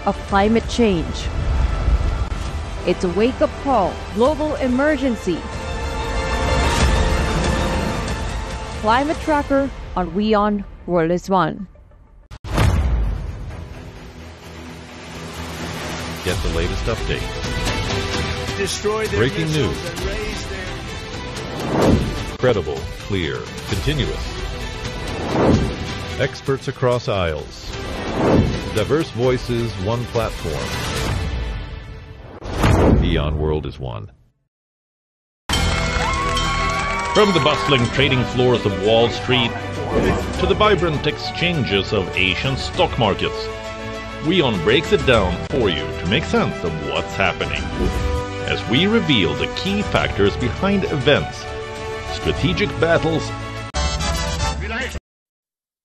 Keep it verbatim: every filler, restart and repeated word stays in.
of climate change. It's a wake-up call, global emergency. Climate Tracker on WION World is One. Get the latest updates. Destroy their Breaking missiles news. and raise their... Credible, clear, continuous. Experts across aisles. Diverse voices, one platform. WION World is One. From the bustling trading floors of Wall Street to the vibrant exchanges of Asian stock markets, WION breaks it down for you to make sense of what's happening, as we reveal the key factors behind events, strategic battles,